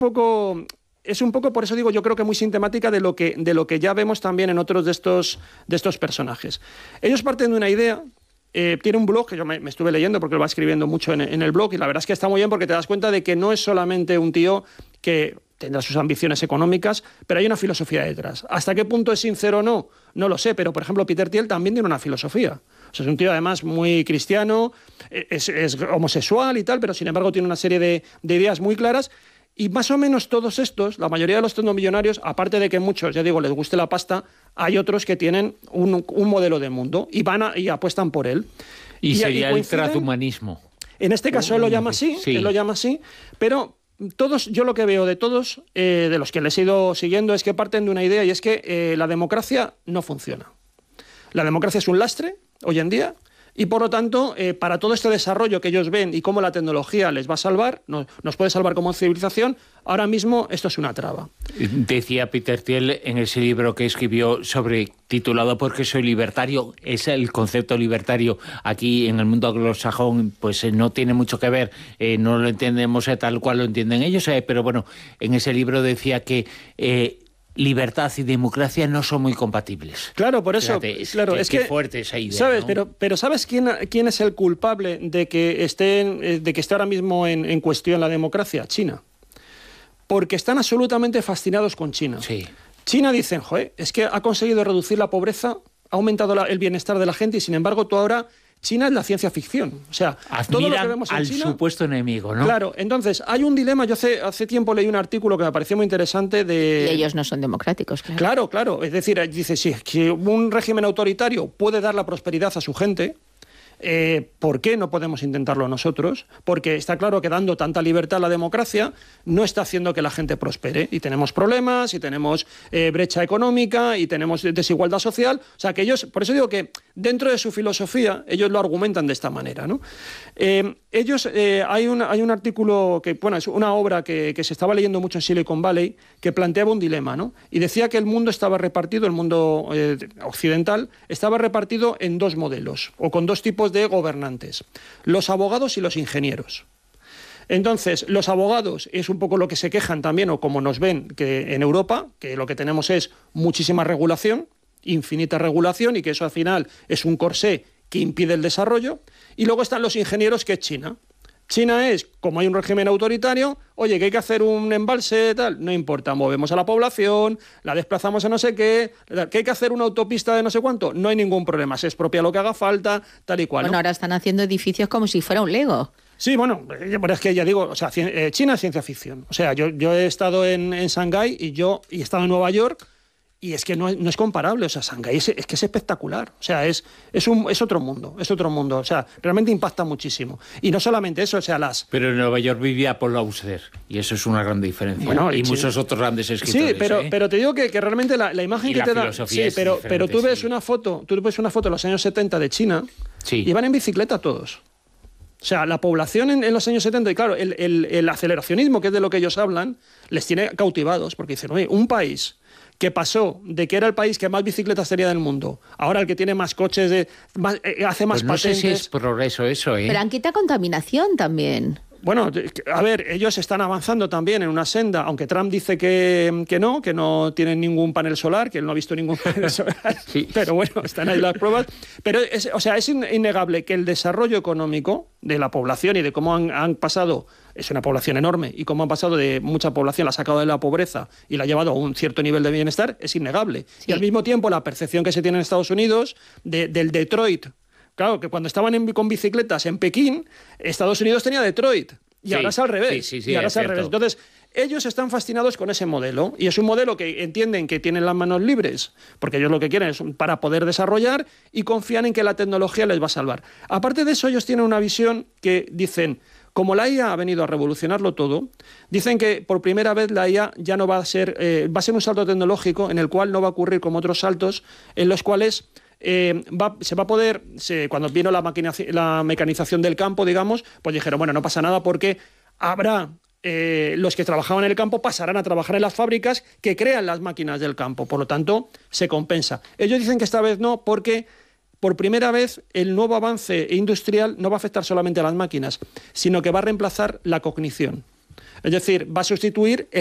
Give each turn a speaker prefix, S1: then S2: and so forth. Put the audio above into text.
S1: poco... Es un poco, por eso digo, yo creo que muy sintomática de lo que ya vemos también en otros de estos personajes. Ellos parten de una idea, tiene un blog que yo me estuve leyendo porque lo va escribiendo mucho en el blog, y la verdad es que está muy bien porque te das cuenta de que no es solamente un tío que tendrá sus ambiciones económicas, pero hay una filosofía detrás. ¿Hasta qué punto es sincero o no? No lo sé, pero por ejemplo Peter Thiel también tiene una filosofía. O sea, es un tío además muy cristiano, es homosexual y tal, pero sin embargo tiene una serie de ideas muy claras. Y más o menos todos estos, la mayoría de los tecnomillonarios, aparte de que muchos, ya digo, les guste la pasta, hay otros que tienen un modelo de mundo y apuestan por él.
S2: Y sería el transhumanismo.
S1: En este caso él lo llama así, sí. Él lo llama así, pero todos, yo lo que veo de todos, de los que les he ido siguiendo, es que parten de una idea, y es que la democracia no funciona. La democracia es un lastre hoy en día. Y por lo tanto, para todo este desarrollo que ellos ven y cómo la tecnología les va a salvar, nos puede salvar como civilización, ahora mismo esto es una traba.
S2: Decía Peter Thiel en ese libro que escribió titulado ¿Por qué soy libertario? Es el concepto libertario aquí en el mundo anglosajón, pues no tiene mucho que ver, no lo entendemos tal cual lo entienden ellos, pero bueno, en ese libro decía que libertad y democracia no son muy compatibles.
S1: Claro, por eso.
S2: Fíjate,
S1: claro,
S2: es que fuerte esa idea.
S1: ¿Sabes?
S2: ¿No?
S1: Pero ¿sabes quién es el culpable de que esté ahora mismo en cuestión la democracia? China. Porque están absolutamente fascinados con China.
S2: Sí.
S1: China dicen, joder, es que ha conseguido reducir la pobreza, ha aumentado el bienestar de la gente, y sin embargo tú ahora... China es la ciencia ficción. O sea, todo lo que vemos en China...
S2: al supuesto enemigo, ¿no?
S1: Claro, entonces hay un dilema. Yo hace tiempo leí un artículo que me pareció muy interesante de...
S3: Y ellos no son democráticos, claro.
S1: Claro. Es decir, dice, sí, que un régimen autoritario puede dar la prosperidad a su gente. ¿Por qué no podemos intentarlo nosotros? Porque está claro que dando tanta libertad a la democracia no está haciendo que la gente prospere, y tenemos problemas, y tenemos brecha económica, y tenemos desigualdad social. O sea, que ellos, por eso digo que dentro de su filosofía ellos lo argumentan de esta manera, ¿no? Hay un artículo que, bueno, es una obra que se estaba leyendo mucho en Silicon Valley, que planteaba un dilema, ¿no? Y decía que el mundo estaba repartido, el mundo occidental estaba repartido en dos modelos, o con dos tipos de gobernantes: los abogados y los ingenieros. Entonces, los abogados es un poco lo que se quejan también, o como nos ven, que en Europa, que lo que tenemos es muchísima regulación, infinita regulación, y que eso al final es un corsé que impide el desarrollo. Y luego están los ingenieros, que es China. China es, como hay un régimen autoritario, oye, que hay que hacer un embalse, tal, no importa, movemos a la población, la desplazamos a no sé qué, que hay que hacer una autopista de no sé cuánto, no hay ningún problema, se expropia lo que haga falta, tal y cual.
S3: Bueno,
S1: ¿no?
S3: Ahora están haciendo edificios como si fuera un Lego.
S1: Sí, bueno, pero es que ya digo, o sea, China es ciencia ficción. O sea, yo he estado en Shanghái y he estado en Nueva York, y es que no es comparable. O sea, Shanghái es que es espectacular. O sea, es otro mundo, O sea, realmente impacta muchísimo. Y no solamente eso, o sea,
S2: Pero en Nueva York vivía Paul Auster, y eso es una gran diferencia. Bueno, y muchos otros grandes escritores.
S1: Sí, pero te digo que realmente la imagen que te da... Sí, pero tú ves una foto de los años 70 de China,
S2: sí,
S1: y van en bicicleta todos. O sea, la población en los años 70, y claro, el aceleracionismo, que es de lo que ellos hablan, les tiene cautivados, porque dicen, oye, un país que pasó de que era el país que más bicicletas tenía del mundo, ahora el que tiene más coches, hace más
S2: pues no
S1: patentes...
S2: sé si es progreso eso, ¿eh?
S3: Pero han quitado contaminación también.
S1: Bueno, a ver, ellos están avanzando también en una senda, aunque Trump dice que no tienen ningún panel solar, que él no ha visto ningún panel solar, sí. Pero bueno, están ahí las pruebas. Pero es innegable que el desarrollo económico de la población y de cómo han pasado, es una población enorme, y cómo han pasado de mucha población, la ha sacado de la pobreza y la ha llevado a un cierto nivel de bienestar, es innegable. Sí. Y al mismo tiempo la percepción que se tiene en Estados Unidos del Detroit. Claro, que cuando estaban con bicicletas en Pekín, Estados Unidos tenía Detroit. Y ahora es al revés.
S2: Sí,
S1: y ahora es al revés. Entonces, ellos están fascinados con ese modelo. Y es un modelo que entienden que tienen las manos libres, porque ellos lo que quieren es para poder desarrollar, y confían en que la tecnología les va a salvar. Aparte de eso, ellos tienen una visión que dicen, como la IA ha venido a revolucionarlo todo, dicen que por primera vez la IA ya no va a ser un salto tecnológico en el cual no va a ocurrir como otros saltos en los cuales... se va a poder, cuando vino la mecanización del campo, digamos, pues dijeron, bueno, no pasa nada porque habrá los que trabajaban en el campo pasarán a trabajar en las fábricas que crean las máquinas del campo, por lo tanto se compensa. Ellos dicen que esta vez no, porque por primera vez el nuevo avance industrial no va a afectar solamente a las máquinas, sino que va a reemplazar la cognición. Es decir, va a sustituir